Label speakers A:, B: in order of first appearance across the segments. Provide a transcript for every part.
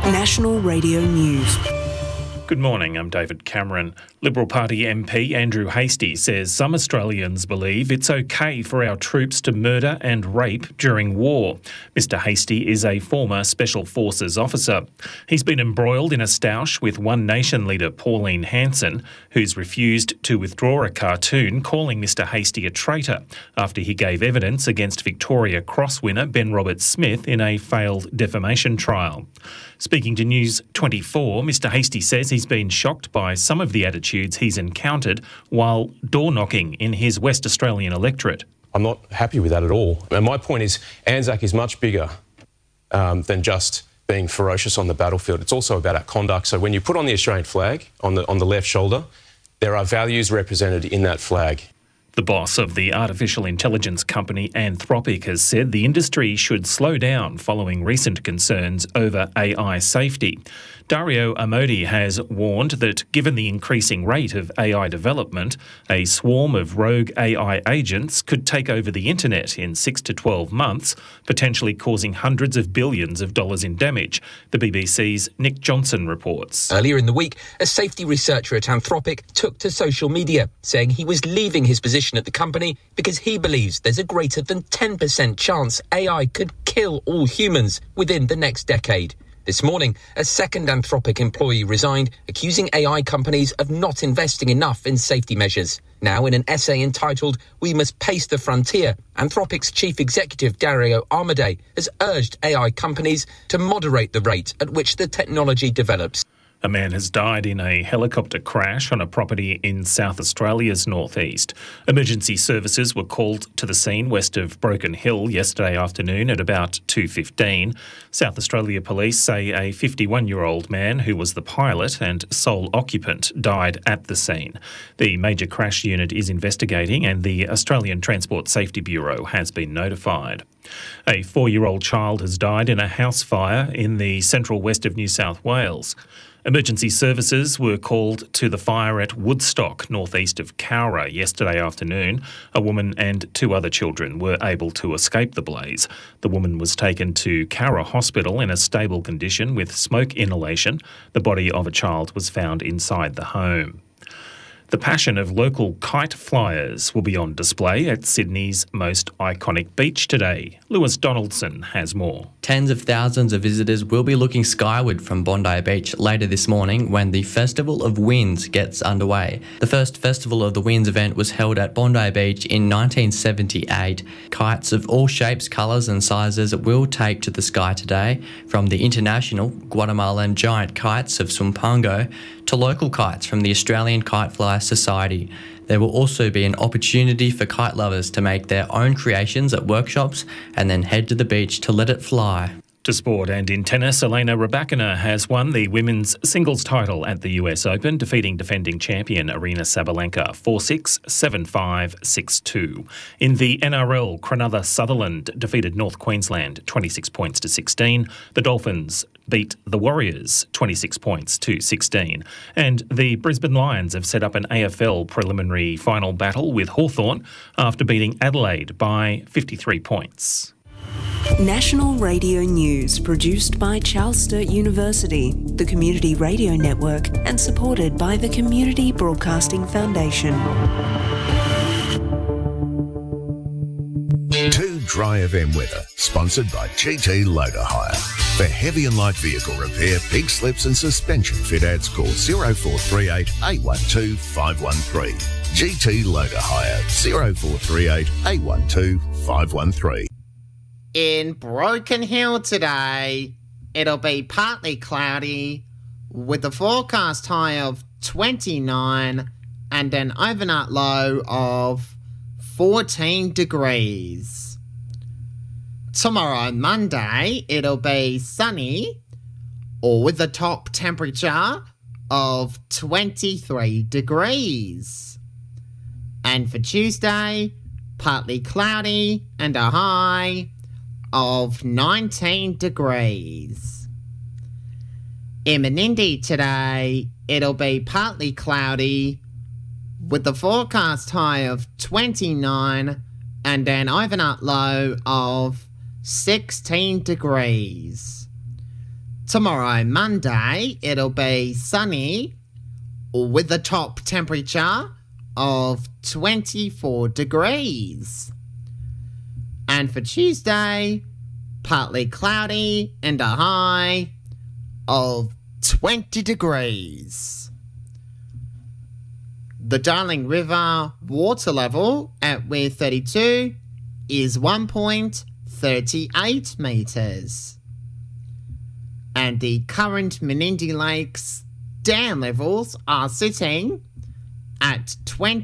A: National Radio News.
B: Good morning, I'm David Cameron. Liberal Party MP Andrew Hastie says some Australians believe it's okay for our troops to murder and rape during war. Mr Hastie is a former Special Forces officer. He's been embroiled in a stoush with One Nation leader Pauline Hanson, who's refused to withdraw a cartoon calling Mr Hastie a traitor after he gave evidence against Victoria Cross winner Ben Roberts-Smith in a failed defamation trial. Speaking to News 24, Mr Hastie says he's been shocked by some of the attitudes he's encountered while door-knocking in his West Australian electorate.
C: I'm not happy with that at all. And my point is Anzac is much bigger than just being ferocious on the battlefield. It's also about our conduct. So when you put on the Australian flag on the left shoulder, there are values represented in that flag.
B: The boss of the artificial intelligence company Anthropic has said the industry should slow down following recent concerns over AI safety. Dario Amodi has warned that given the increasing rate of AI development, a swarm of rogue AI agents could take over the internet in 6 to 12 months, potentially causing hundreds of billions of dollars in damage. The BBC's Nick Johnson reports.
D: Earlier in the week, a safety researcher at Anthropic took to social media, saying he was leaving his position at the company because he believes there's a greater than 10% chance AI could kill all humans within the next decade. This morning, a second Anthropic employee resigned, accusing AI companies of not investing enough in safety measures. Now, in an essay entitled "We Must Pace the Frontier," Anthropic's chief executive Dario Amodei has urged AI companies to moderate the rate at which the technology develops.
B: A man has died in a helicopter crash on a property in South Australia's northeast. Emergency services were called to the scene west of Broken Hill yesterday afternoon at about 2:15. South Australia Police say a 51-year-old man who was the pilot and sole occupant died at the scene. The major crash unit is investigating and the Australian Transport Safety Bureau has been notified. A 4-year-old child has died in a house fire in the central west of New South Wales. Emergency services were called to the fire at Woodstock, northeast of Cowra, yesterday afternoon. A woman and 2 other children were able to escape the blaze. The woman was taken to Cowra Hospital in a stable condition with smoke inhalation. The body of a child was found inside the home. The passion of local kite flyers will be on display at Sydney's most iconic beach today. Lewis Donaldson has more.
E: Tens of thousands of visitors will be looking skyward from Bondi Beach later this morning when the Festival of Winds gets underway. The first Festival of the Winds event was held at Bondi Beach in 1978. Kites of all shapes, colours and sizes will take to the sky today, from the international Guatemalan giant kites of Sumpango to local kites from the Australian Kite Fly Society. There will also be an opportunity for kite lovers to make their own creations at workshops and then head to the beach to let it fly.
B: To sport and in tennis, Elena Rybakina has won the women's singles title at the US Open, defeating defending champion Aryna Sabalenka 4-6, 7-5, 6-2. In the NRL, Cronulla Sutherland defeated North Queensland 26 points to 16. The Dolphins beat the Warriors 26 points to 16. And the Brisbane Lions have set up an AFL preliminary final battle with Hawthorn after beating Adelaide by 53 points.
A: National Radio News, produced by Charles Sturt University, the Community Radio Network, and supported by the Community Broadcasting Foundation.
F: 2 Dry FM weather, sponsored by GT Loader Hire. For heavy and light vehicle repair, pig slips and suspension fit-outs, call 0438 812 513. GT Loader Hire, 0438 812 513.
G: In Broken Hill today, it'll be partly cloudy with a forecast high of 29 and an overnight low of 14 degrees. Tomorrow, Monday, it'll be sunny or with a top temperature of 23 degrees. And for Tuesday, partly cloudy and a high of 19 degrees. In Menindee today, it'll be partly cloudy with the forecast high of 29 and an overnight low of 16 degrees. Tomorrow, Monday, it'll be sunny with a top temperature of 24 degrees. And for Tuesday, partly cloudy and a high of 20 degrees. The Darling River water level at Weir 32 is 1.38 metres. And the current Menindee Lakes dam levels are sitting at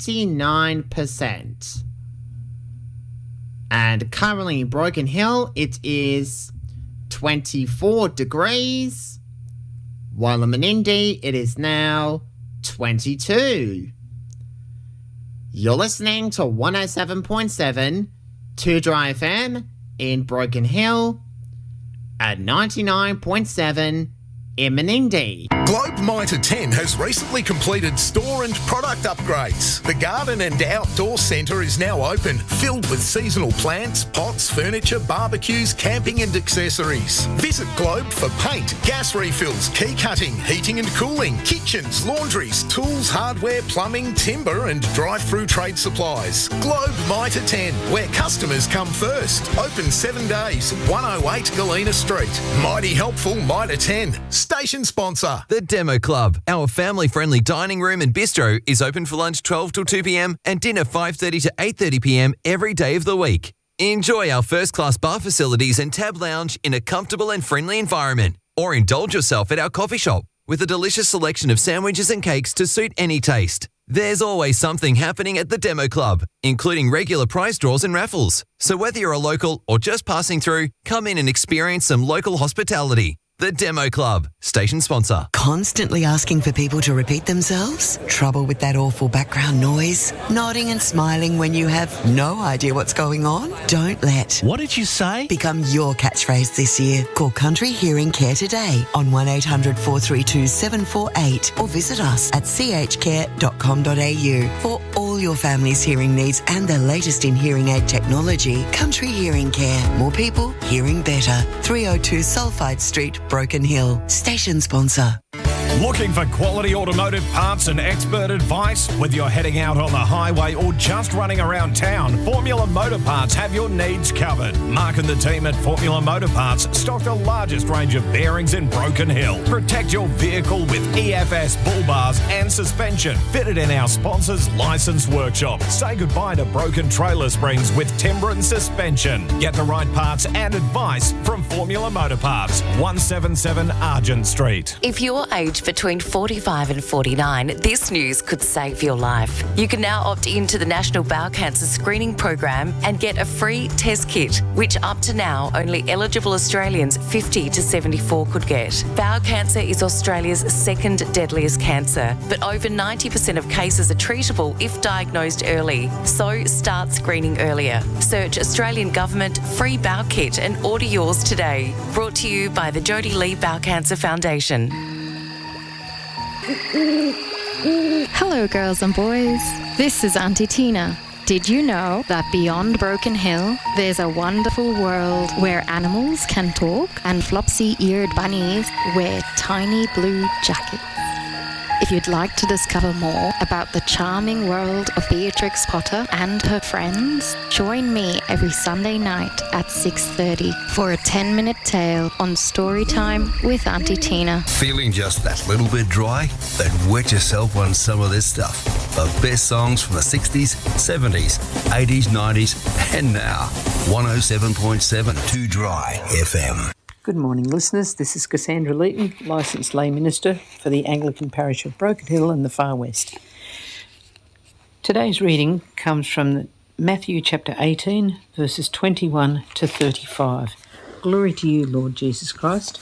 G: 29%. And currently in Broken Hill, it is 24 degrees, while in Menindee, it is now 22. You're listening to 107.7 2 Dry FM in Broken Hill at 99.7 in Menindee.
H: Globe Mitre 10 has recently completed store and product upgrades. The garden and outdoor centre is now open, filled with seasonal plants, pots, furniture, barbecues, camping and accessories. Visit Globe for paint, gas refills, key cutting, heating and cooling, kitchens, laundries, tools, hardware, plumbing, timber and drive-through trade supplies. Globe Mitre 10, where customers come first. Open 7 days, 108 Galena Street. Mighty helpful Mitre 10. Station sponsor.
I: The Demo Club, our family-friendly dining room and bistro, is open for lunch 12 till 2 p.m. and dinner 5:30 to 8:30 p.m. every day of the week. Enjoy our first-class bar facilities and tab lounge in a comfortable and friendly environment. Or indulge yourself at our coffee shop with a delicious selection of sandwiches and cakes to suit any taste. There's always something happening at the Demo Club, including regular prize draws and raffles. So whether you're a local or just passing through, come in and experience some local hospitality. The Demo Club, station sponsor.
J: Constantly asking for people to repeat themselves? Trouble with that awful background noise? Nodding and smiling when you have no idea what's going on? Don't let
K: What did you say?
J: become your catchphrase this year. Call Country Hearing Care today on 1800 432 748 or visit us at chcare.com.au for all your family's hearing needs and the latest in hearing aid technology. Country Hearing Care. More people, hearing better. 302 Sulphide Street, Broken Hill. Station sponsor.
K: Looking for quality automotive parts and expert advice? Whether you're heading out on the highway or just running around town, Formula Motor Parts have your needs covered. Mark and the team at Formula Motor Parts stock the largest range of bearings in Broken Hill. Protect your vehicle with EFS bull bars and suspension fitted in our sponsor's licensed workshop. Say goodbye to broken trailer springs with Timbren suspension. Get the right parts and advice from Formula Motor Parts, 177 Argent Street.
L: If you're aged between 45 and 49, this news could save your life. You can now opt into the National Bowel Cancer Screening Program and get a free test kit, which up to now only eligible Australians 50 to 74 could get. Bowel cancer is Australia's second deadliest cancer, but over 90% of cases are treatable if diagnosed early. So start screening earlier. Search Australian Government Free Bowel Kit and order yours today. Brought to you by the Jodie Lee Bowel Cancer Foundation.
M: Hello, girls and boys. This is Auntie Tina. Did you know that beyond Broken Hill, there's a wonderful world where animals can talk and flopsy-eared bunnies wear tiny blue jackets? If you'd like to discover more about the charming world of Beatrix Potter and her friends, join me every Sunday night at 6:30 for a 10-minute tale on Storytime with Auntie Tina.
N: Feeling just that little bit dry? Then wet yourself on some of this stuff. The best songs from the 60s, 70s, 80s, 90s, and now. 107.7 2 Dry FM.
O: Good morning, listeners. This is Cassandra Leeton, licensed lay minister for the Anglican parish of Broken Hill in the Far West. Today's reading comes from Matthew chapter 18, verses 21 to 35. Glory to you, Lord Jesus Christ.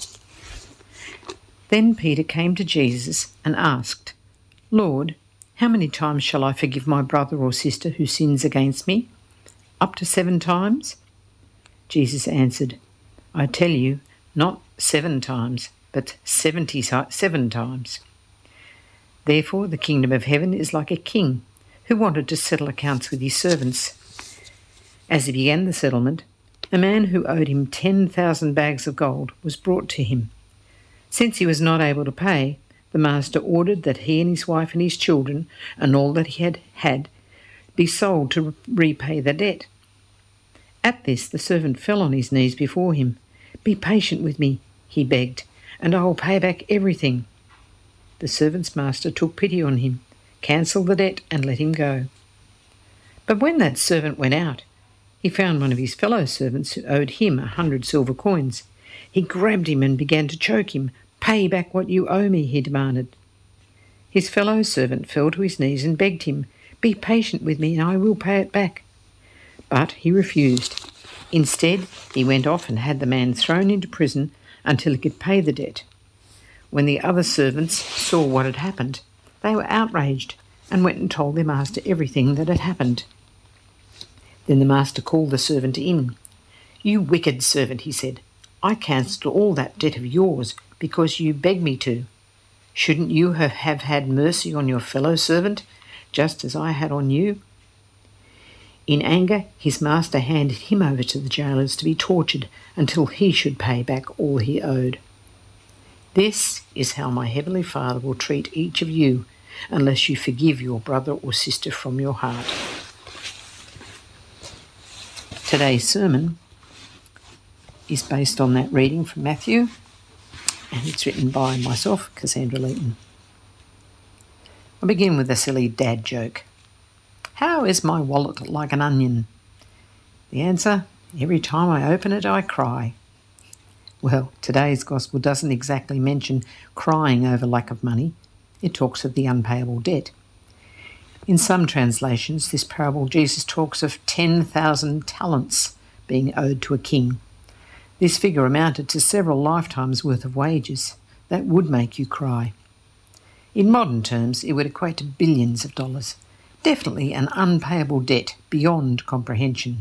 O: Then Peter came to Jesus and asked, Lord, how many times shall I forgive my brother or sister who sins against me? Up to 7 times? Jesus answered, I tell you, not 7 times, but 77 times. Therefore, the kingdom of heaven is like a king who wanted to settle accounts with his servants. As he began the settlement, a man who owed him 10,000 bags of gold was brought to him. Since he was not able to pay, the master ordered that he and his wife and his children and all that he had be sold to repay the debt. At this, the servant fell on his knees before him. "Be patient with me," he begged, "and I will pay back everything." The servant's master took pity on him, cancelled the debt, and let him go. But when that servant went out, he found one of his fellow servants who owed him 100 silver coins. He grabbed him and began to choke him. "Pay back what you owe me," he demanded. His fellow servant fell to his knees and begged him, "Be patient with me and I will pay it back." But he refused. Instead, he went off and had the man thrown into prison until he could pay the debt. When the other servants saw what had happened, they were outraged and went and told their master everything that had happened. Then the master called the servant in. "You wicked servant," he said, "I cancelled all that debt of yours because you begged me to. Shouldn't you have had mercy on your fellow servant, just as I had on you?" In anger, his master handed him over to the jailers to be tortured until he should pay back all he owed. This is how my heavenly Father will treat each of you unless you forgive your brother or sister from your heart. Today's sermon is based on that reading from Matthew, and it's written by myself, Cassandra Leeton. I'll begin with a silly dad joke. How is my wallet like an onion? The answer, every time I open it, I cry. Well, today's gospel doesn't exactly mention crying over lack of money. It talks of the unpayable debt. In some translations, this parable, Jesus talks of 10,000 talents being owed to a king. This figure amounted to several lifetimes' worth of wages. That would make you cry. In modern terms, it would equate to billions of dollars. Definitely an unpayable debt beyond comprehension.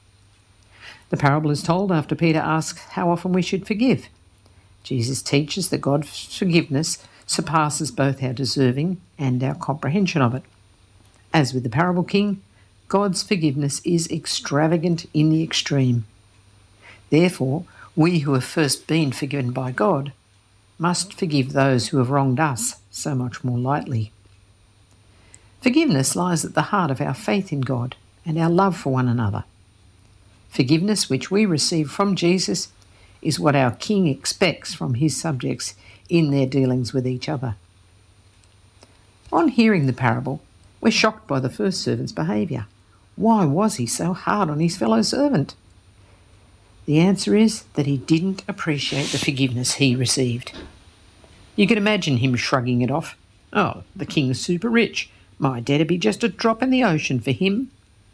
O: The parable is told after Peter asks how often we should forgive. Jesus teaches that God's forgiveness surpasses both our deserving and our comprehension of it. As with the parable king, God's forgiveness is extravagant in the extreme. Therefore, we who have first been forgiven by God must forgive those who have wronged us so much more lightly. Forgiveness lies at the heart of our faith in God and our love for one another. Forgiveness which we receive from Jesus is what our King expects from his subjects in their dealings with each other. On hearing the parable, we're shocked by the first servant's behaviour. Why was he so hard on his fellow servant? The answer is that he didn't appreciate the forgiveness he received. You can imagine him shrugging it off. "Oh, the king's super rich. My debt'd be just a drop in the ocean for him."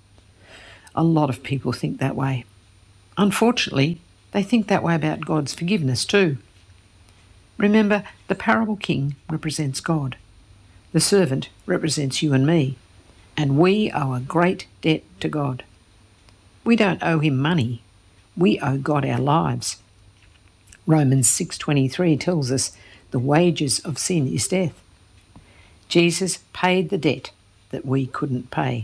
O: A lot of people think that way. Unfortunately, they think that way about God's forgiveness too. Remember, the parable king represents God. The servant represents you and me. And we owe a great debt to God. We don't owe him money. We owe God our lives. Romans 6:23 tells us the wages of sin is death. Jesus paid the debt that we couldn't pay.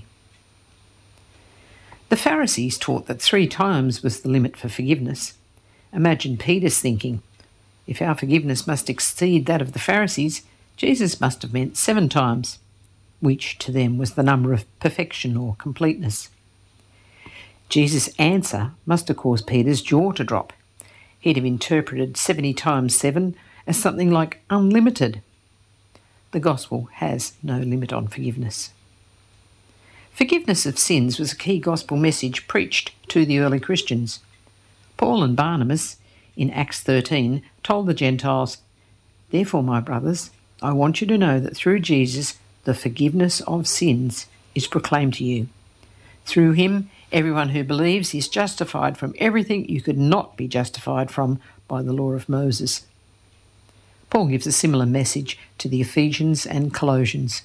O: The Pharisees taught that 3 times was the limit for forgiveness. Imagine Peter's thinking, if our forgiveness must exceed that of the Pharisees, Jesus must have meant 7 times, which to them was the number of perfection or completeness. Jesus' answer must have caused Peter's jaw to drop. He'd have interpreted 70 times 7 as something like unlimited. The gospel has no limit on forgiveness. Forgiveness of sins was a key gospel message preached to the early Christians. Paul and Barnabas, in Acts 13, told the Gentiles, "Therefore, my brothers, I want you to know that through Jesus, the forgiveness of sins is proclaimed to you. Through him, everyone who believes is justified from everything you could not be justified from by the law of Moses." Paul gives a similar message to the Ephesians and Colossians.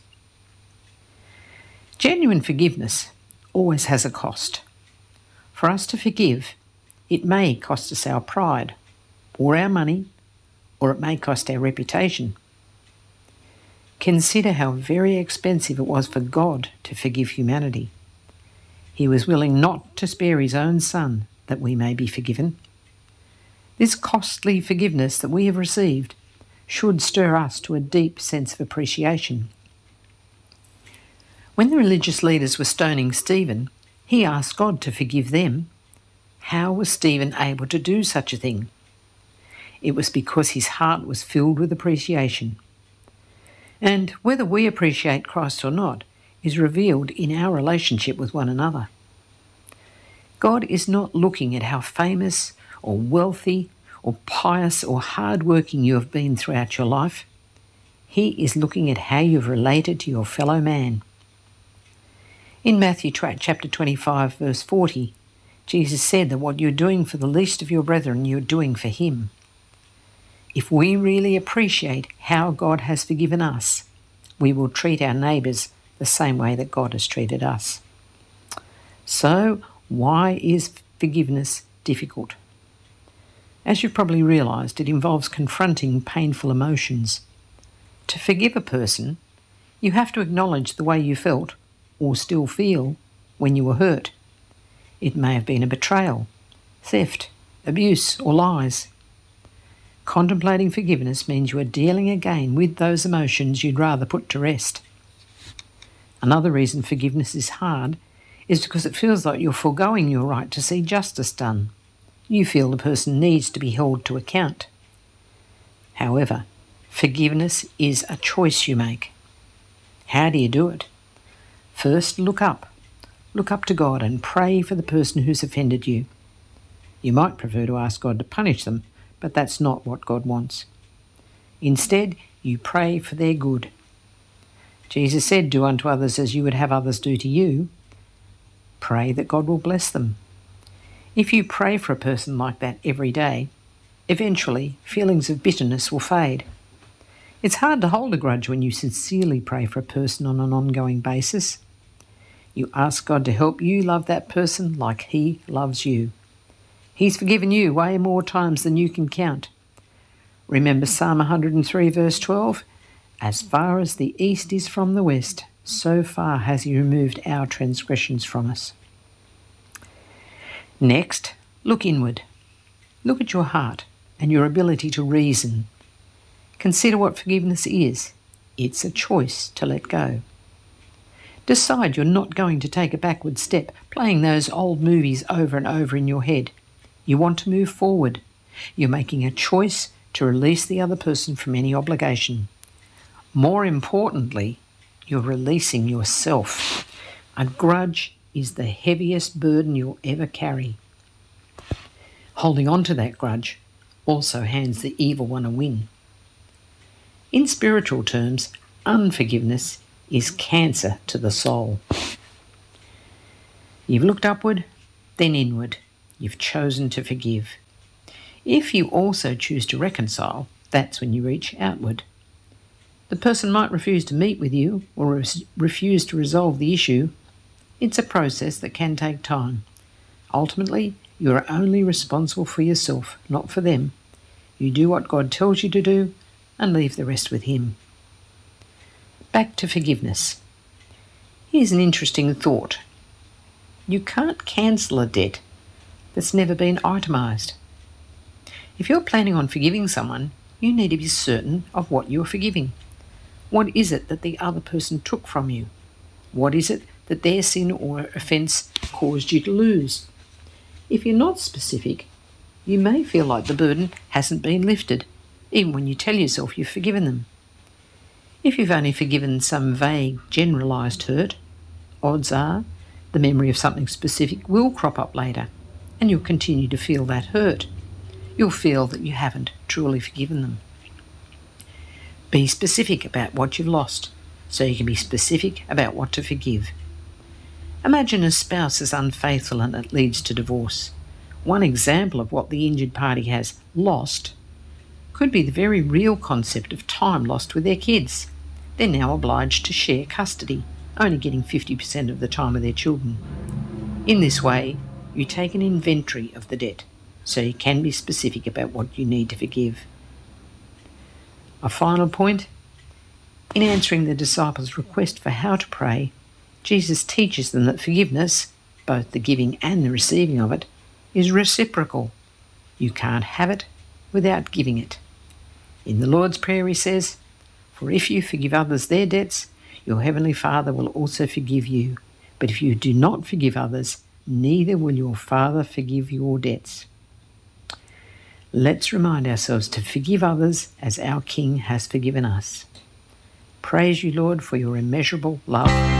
O: Genuine forgiveness always has a cost. For us to forgive, it may cost us our pride, or our money, or it may cost our reputation. Consider how very expensive it was for God to forgive humanity. He was willing not to spare his own Son that we may be forgiven. This costly forgiveness that we have received should stir us to a deep sense of appreciation. When the religious leaders were stoning Stephen, he asked God to forgive them. How was Stephen able to do such a thing? It was because his heart was filled with appreciation. And whether we appreciate Christ or not is revealed in our relationship with one another. God is not looking at how famous or wealthy or pious or hard-working you have been throughout your life. He is looking at how you've related to your fellow man. In Matthew chapter 25, verse 40, Jesus said that what you're doing for the least of your brethren, you're doing for him. If we really appreciate how God has forgiven us, we will treat our neighbours the same way that God has treated us. So, why is forgiveness difficult? As you've probably realised, it involves confronting painful emotions. To forgive a person, you have to acknowledge the way you felt, or still feel, when you were hurt. It may have been a betrayal, theft, abuse, or lies. Contemplating forgiveness means you are dealing again with those emotions you'd rather put to rest. Another reason forgiveness is hard is because it feels like you're foregoing your right to see justice done. You feel the person needs to be held to account. However, forgiveness is a choice you make. How do you do it? First, look up. Look up to God and pray for the person who's offended you. You might prefer to ask God to punish them, but that's not what God wants. Instead, you pray for their good. Jesus said, "Do unto others as you would have others do to you." Pray that God will bless them. If you pray for a person like that every day, eventually feelings of bitterness will fade. It's hard to hold a grudge when you sincerely pray for a person on an ongoing basis. You ask God to help you love that person like he loves you. He's forgiven you way more times than you can count. Remember Psalm 103 verse 12? As far as the east is from the west, so far has he removed our transgressions from us. Next, look inward. Look at your heart and your ability to reason. Consider what forgiveness is. It's a choice to let go. Decide you're not going to take a backward step, playing those old movies over and over in your head. You want to move forward. You're making a choice to release the other person from any obligation. More importantly, you're releasing yourself. A grudge is the heaviest burden you'll ever carry. Holding on to that grudge also hands the evil one a win. In spiritual terms, unforgiveness is cancer to the soul. You've looked upward, then inward. You've chosen to forgive. If you also choose to reconcile, that's when you reach outward. The person might refuse to meet with you or refuse to resolve the issue. It's a process that can take time. Ultimately, you are only responsible for yourself, not for them. You do what God tells you to do and leave the rest with him. Back to forgiveness. Here's an interesting thought. You can't cancel a debt that's never been itemised. If you're planning on forgiving someone, you need to be certain of what you're forgiving. What is it that the other person took from you? What is it that their sin or offence caused you to lose? If you're not specific, you may feel like the burden hasn't been lifted, even when you tell yourself you've forgiven them. If you've only forgiven some vague, generalised hurt, odds are the memory of something specific will crop up later, and you'll continue to feel that hurt. You'll feel that you haven't truly forgiven them. Be specific about what you've lost, so you can be specific about what to forgive. Imagine a spouse is unfaithful and it leads to divorce. One example of what the injured party has lost could be the very real concept of time lost with their kids. They're now obliged to share custody, only getting 50% of the time of their children. In this way, you take an inventory of the debt, so you can be specific about what you need to forgive. A final point. In answering the disciples' request for how to pray, Jesus teaches them that forgiveness, both the giving and the receiving of it, is reciprocal. You can't have it without giving it. In the Lord's Prayer he says, "For if you forgive others their debts, your heavenly Father will also forgive you. But if you do not forgive others, neither will your Father forgive your debts." Let's remind ourselves to forgive others as our King has forgiven us. Praise you, Lord, for your immeasurable love.